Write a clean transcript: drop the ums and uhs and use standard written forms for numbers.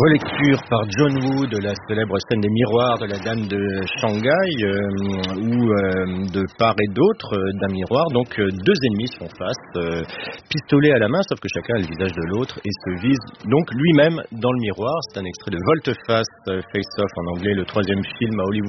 Relecture par John Woo de la célèbre scène des miroirs de la Dame de Shanghai, où de part et d'autre d'un miroir, donc deux ennemis se font face, pistolet à la main, sauf que chacun a le visage de l'autre et se vise donc lui-même dans le miroir. C'est un extrait de Volte-Face, Face Off en anglais, le troisième film à Hollywood